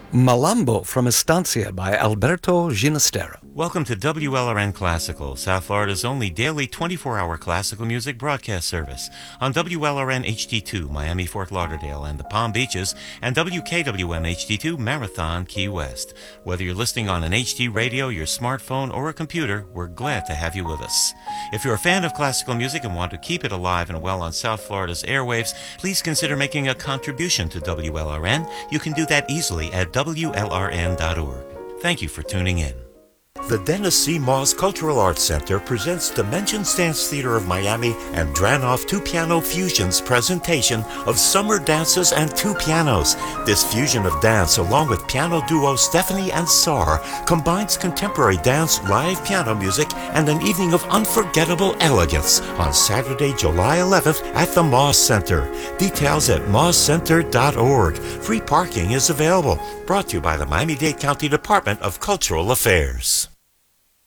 Malambo from Estancia by Alberto Ginastera. Welcome to WLRN Classical, South Florida's only daily 24-hour classical music broadcast service on WLRN HD2, Miami, Fort Lauderdale, and the Palm Beaches, and WKWM HD2, Marathon, Key West. Whether you're listening on an HD radio, your smartphone, or a computer, we're glad to have you with us. If you're a fan of classical music and want to keep it alive and well on South Florida's airwaves, please consider making a contribution to WLRN. You can do that easily at WLRN.org. Thank you for tuning in. The Dennis C. Moss Cultural Arts Center presents Dimensions Dance Theater of Miami and Dranoff Two Piano Fusion's presentation of Summer Dances and Two Pianos. This fusion of dance, along with piano duo Stephanie and Sar, combines contemporary dance, live piano music, and an evening of unforgettable elegance on Saturday, July 11th at the Moss Center. Details at mosscenter.org. Free parking is available. Brought to you by the Miami-Dade County Department of Cultural Affairs.